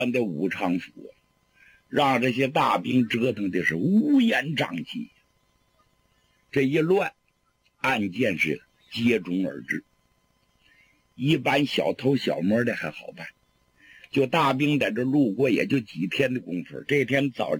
的武昌府，让这些大兵折腾的是乌烟瘴气。这一乱，案件是接踵而至。一般小偷小摸的还好办，就大兵在这路过也就几天的功夫。这天早